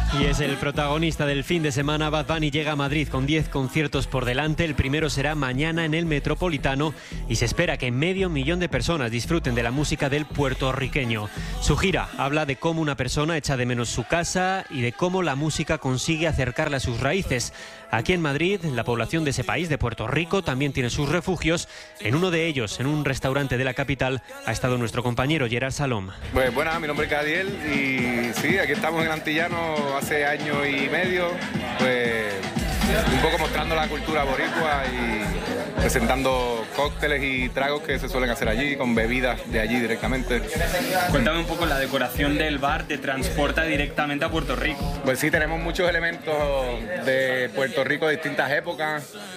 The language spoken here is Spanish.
Y es el protagonista del fin de semana. Bad Bunny llega a Madrid con 10 conciertos por delante. El primero será mañana en el Metropolitano y se espera que 500.000 de personas disfruten de la música del puertorriqueño. Su gira habla de cómo una persona echa de menos su casa y de cómo la música consigue acercarla a sus raíces. Aquí en Madrid, la población de ese país, de Puerto Rico, también tiene sus refugios. En uno de ellos, en un restaurante de la capital, ha estado nuestro compañero Gerard Salom. Pues buenas, mi nombre es Gadiel y sí, aquí estamos en Antillano hace año y medio, pues un poco mostrando la cultura boricua y presentando cócteles y tragos que se suelen hacer allí, con bebidas de allí directamente. Cuéntame un poco, la decoración del bar te transporta directamente a Puerto Rico. Pues sí, tenemos muchos elementos de Puerto Rico de distintas épocas.